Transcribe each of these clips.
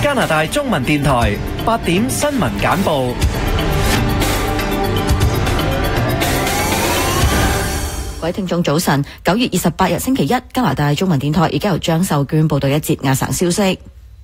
加拿大中文電台8點新聞簡報。 各位聽眾早晨，9月28日星期一，加拿大中文電台而家由張秀娟報道一節亞省消息。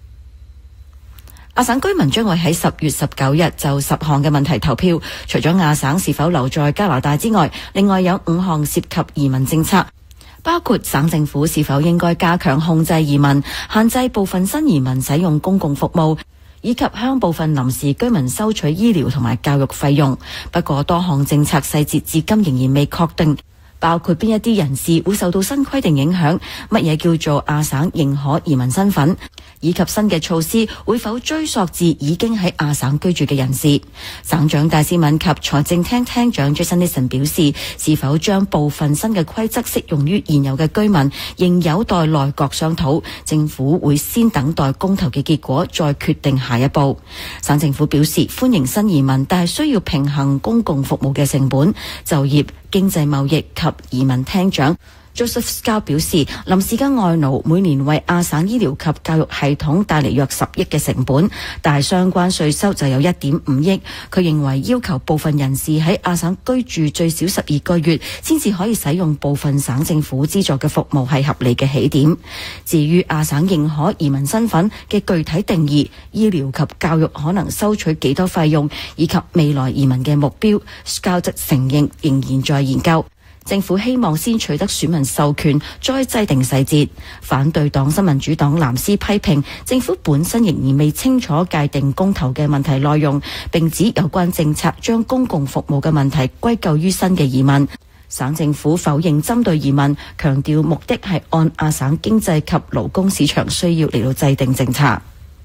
亞省居民將會喺10月19日就10項嘅問題投票，除咗亞省是否留在加拿大之外，另外有5項涉及移民政策，包括省政府是否應該加強控制移民，限制部分新移民使用公共服務，以及向部分臨時居民收取醫療同埋教育費用。不過多項政策細節至今仍然未確定，包括邊一啲人士會受到新規定影響，乜嘢叫做亞省認可移民身份，以及新嘅措施會否追溯至已經喺亞省居住嘅人士。省長戴斯敏及財政廳廳長 Jason Nixon 表示，是否將部分新嘅規則適用於現有嘅居民，仍有待內閣商討。政府會先等待公投嘅結果，再決定下一步。省政府表示歡迎新移民，但係需要平衡公共服務嘅成本、就業、經濟貿易及移民廳長Joseph Scow 表示，臨時嘅外勞每年為亞省醫療及教育系統帶嚟約10億嘅成本，但係相關稅收就有1.5億。佢認為要求部分人士喺亞省居住最少12個月，先至可以使用部分省政府資助嘅服務係合理嘅起點。至於亞省認可移民身份嘅具體定義、醫療及教育可能收取幾多費用，以及未來移民嘅目標，Scow 則承認仍然在研究。政府希望先取得選民授權，再制定細節。反對黨新民主黨藍絲批評政府本身仍然未清楚界定公投嘅問題內容，並指有關政策將公共服務嘅問題歸咎於新嘅移民。省政府否認針對移民，強調目的係按亞省經濟及勞工市場需要嚟到制定政策。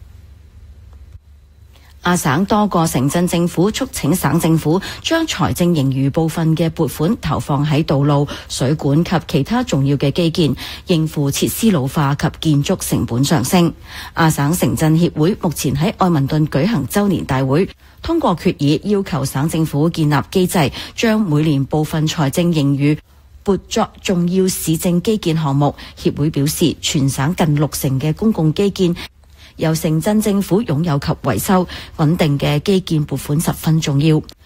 亞省多個城鎮政府促請省政府將財政盈餘部分嘅撥款投放喺道路、水管及其他重要嘅基建，應付設施老化及建築成本上升。亞省城鎮協會目前喺愛民頓舉行周年大會，通過決議要求省政府建立機制，將每年部分財政盈餘撥作重要市政基建項目。協會表示，全省近60%嘅公共基建由城鎮政府擁有及維修，穩定嘅基建撥款十分重要。